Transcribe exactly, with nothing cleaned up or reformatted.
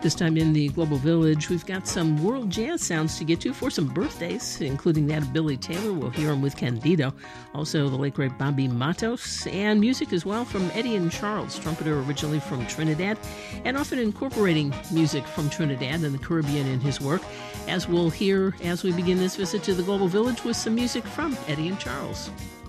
This time in the Global Village, we've got some world jazz sounds to get to for some birthdays, including that of Billy Taylor. We'll hear him with Candido. Also, the late great Bobby Matos, and music as well from Eddie and Charles, trumpeter originally from Trinidad, and often incorporating music from Trinidad and the Caribbean in his work, as we'll hear as we begin this visit to the Global Village with some music from Eddie and Charles.